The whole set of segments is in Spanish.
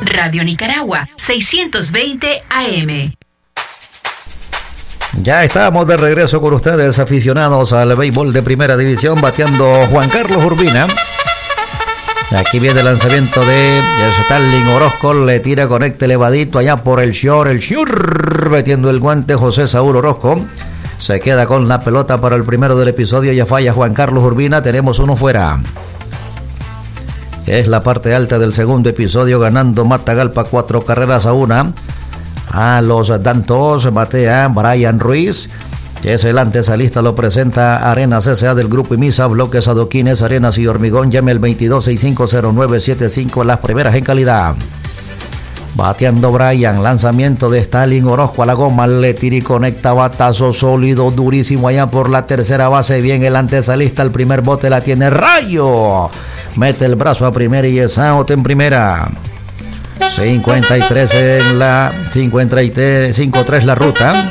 Radio Nicaragua, 620 AM. Ya estamos de regreso con ustedes, aficionados al béisbol de primera división, bateando Juan Carlos Urbina. Aquí viene el lanzamiento de Starling Orozco, le tira, conecta elevadito allá por el short, metiendo el guante José Saúl Orozco. Se queda con la pelota para el primero del episodio, ya falla Juan Carlos Urbina, tenemos uno fuera. Es la parte alta del segundo episodio, ganando Matagalpa 4-1. A los Dantos batea Brian Ruiz, que es el antesalista, lo presenta Arenas S.A. del Grupo IMISA, bloques adoquines, arenas y hormigón. Llame al 22650975, las primeras en calidad. Bateando Brian, lanzamiento de Stalin Orozco a la goma, le tira y conecta, batazo sólido, durísimo allá por la tercera base. Bien el antesalista, el primer bote la tiene Rayo, mete el brazo a primera y es out en primera. 53 en la 53 la ruta.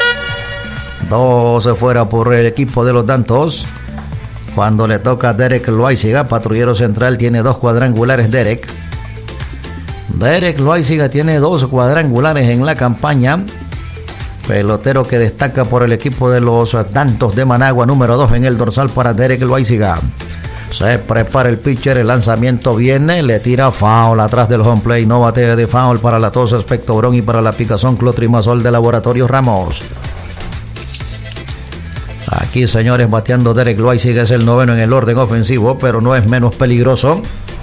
2 fuera por el equipo de los Dantos. Cuando le toca a Derek Loaiziga, patrullero central, tiene 2 cuadrangulares. Derek Loaiziga tiene 2 cuadrangulares en la campaña. Pelotero que destaca por el equipo de los Dantos de Managua, número 2 en el dorsal para Derek Loaiziga. Se prepara el pitcher, el lanzamiento viene, le tira foul atrás del home plate, no batea de foul para la tos Espectobrón y para la picazón Clotrimazol de Laboratorios Ramos. Aquí, señores, bateando Derek Loaiziga, es el noveno en el orden ofensivo, pero no es menos peligroso.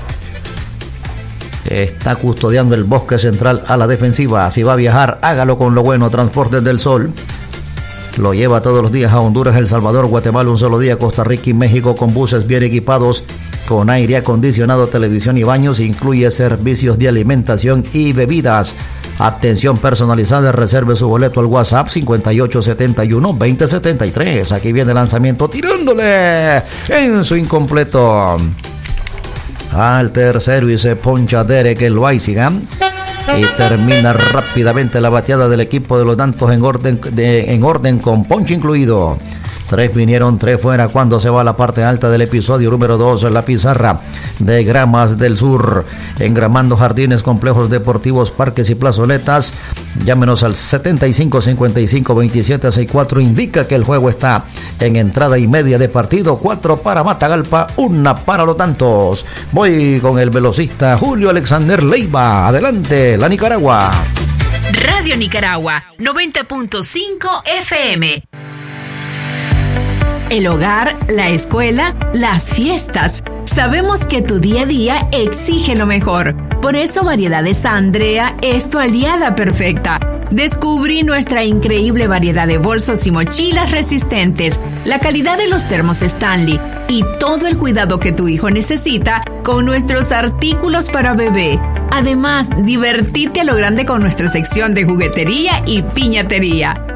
Está custodiando el bosque central a la defensiva. Si va a viajar, hágalo con lo bueno, Transportes del Sol. Lo lleva todos los días a Honduras, El Salvador, Guatemala, un solo día, Costa Rica y México, con buses bien equipados, con aire acondicionado, televisión y baños. Incluye servicios de alimentación y bebidas. Atención personalizada, reserve su boleto al WhatsApp 5871-2073. Aquí viene el lanzamiento, tirándole en su incompleto al tercero y se poncha Derek Loaiziga. Y termina rápidamente la bateada del equipo de los Dantos en orden con ponche incluido. 3 vinieron, 3 fuera cuando se va a la parte alta del episodio número 2, la pizarra de Gramas del Sur. Engramando jardines, complejos deportivos, parques y plazoletas. Llámenos al 7555-2764. Indica que el juego está en entrada y media de partido. 4 para Matagalpa, 1 para los Dantos. Voy con el velocista Julio Alexander Leiva. Adelante, la Nicaragua. Radio Nicaragua, 90.5 FM. El hogar, la escuela, las fiestas. Sabemos que tu día a día exige lo mejor. Por eso Variedades Andrea es tu aliada perfecta. Descubrí nuestra increíble variedad de bolsos y mochilas resistentes, la calidad de los termos Stanley y todo el cuidado que tu hijo necesita con nuestros artículos para bebé. Además, divertite a lo grande con nuestra sección de juguetería y piñatería.